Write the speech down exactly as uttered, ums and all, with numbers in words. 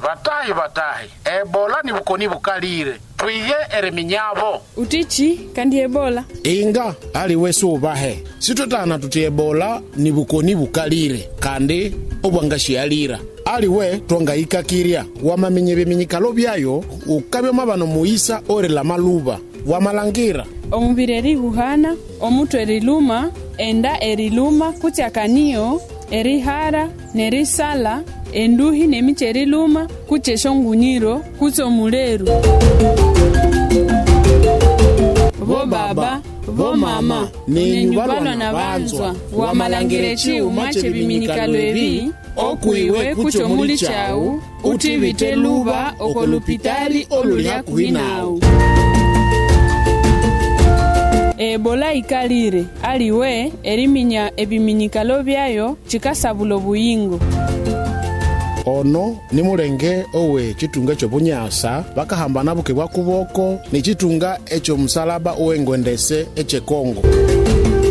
Batahi batahi. Ebola ni bukoni bukalire. Tuiye ereminyabo. Utichi kandi Ebola. Inga ali wesu ubahe. Situtana tuti Ebola ni bukoni bukalire. Kandi obwangashi alira. Ali we tuangayika kiria. Wamamenye biminyikalo byayo ukabyo mabano muisa ore la maluba. Wamalangira. Omubiri eriguhana, omutu eriluma, enda eriluma, kutyakaniyo, erihara, nerisala, enduhi nemiche eriluma, kucheshongunyiro, kutomuleru. Bo baba, bo mama, nenyubalwa na banzwa, wamalangirechi umache biminyikalo ebi, okuiwe kuchomuli chau, utibite luba, okolupitali olulia kuhinau. Ebola ikalire, aliwe eriminya ebiminyikalo byayo chikasabulo buyingo. Ono ni mulenge owe chitunga cho bunyasa bakahambana buke bwa kuboko ni chitunga echo musalaba owengwendese eche Kongo.